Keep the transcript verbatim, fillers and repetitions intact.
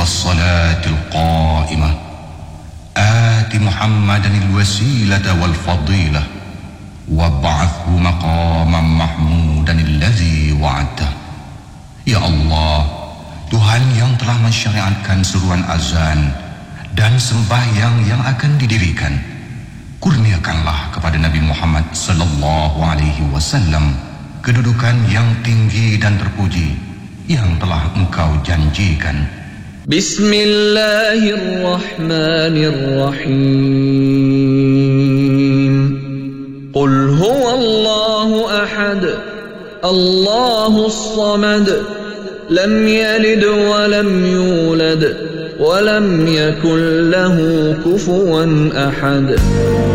الصلاة القائمة آت محمدا الوسيلة والفضيلة وابعثه مقاما محمودا الذي وعدته. Ya Allah, Tuhan yang telah mensyariatkan seruan azan dan sembahyang yang akan didirikan, kurniakanlah kepada Nabi Muhammad sallallahu alaihi wasallam kedudukan yang tinggi dan terpuji yang telah Engkau janjikan. Bismillahirrahmanirrahim. Qul huwallahu ahad, Allahus samad, lam yalid wa lam yulad wa lam yakul lahu kufuwan ahad.